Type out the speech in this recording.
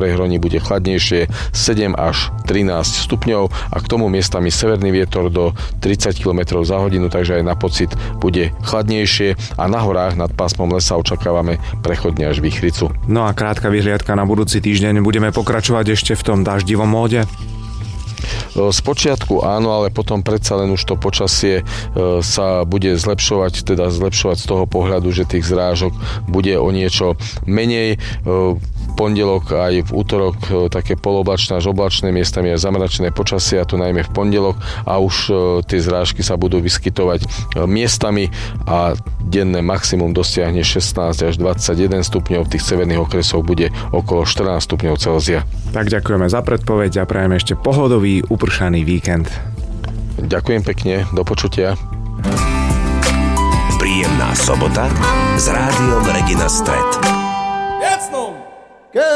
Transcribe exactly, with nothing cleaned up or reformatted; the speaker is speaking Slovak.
prehroní bude chladnejšie sedem až trinásť stupňov a k tomu miestami severný vietor do tridsať kilometrov za hodinu, takže aj na pocit bude chladnejšie a na horách nad pásmom lesa očakávame prechodne až výchricu. No a krátka vyhliadka na budúci týždeň. Budeme pokračovať ešte v tom daždivom móde? Spočiatku áno, ale potom predsa len už to počasie sa bude zlepšovať, teda zlepšovať z toho pohľadu, že tých zrážok bude o niečo menej. V pondelok aj v útorok také poloblačné až oblačné, miestami aj zamračené počasie, a to najmä v pondelok, a už tie zrážky sa budú vyskytovať miestami a denné maximum dosiahne šestnásť až dvadsaťjeden stupňov, v tých severných okresoch bude okolo štrnásť stupňov Celzia. Tak ďakujeme za predpoveď a prajeme ešte pohodový, upršaný víkend. Ďakujem pekne, do počutia. Príjemná sobota s rádiom Regina Stret.